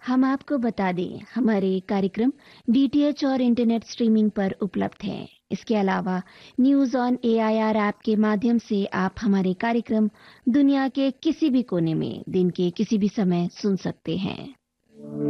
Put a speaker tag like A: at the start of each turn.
A: हम आपको बता दें, हमारे कार्यक्रम डीटीएच और इंटरनेट स्ट्रीमिंग पर उपलब्ध हैं। इसके अलावा न्यूज ऑन एआईआर ऐप के माध्यम से आप हमारे कार्यक्रम दुनिया के किसी भी कोने में दिन के किसी भी समय सुन सकते हैं।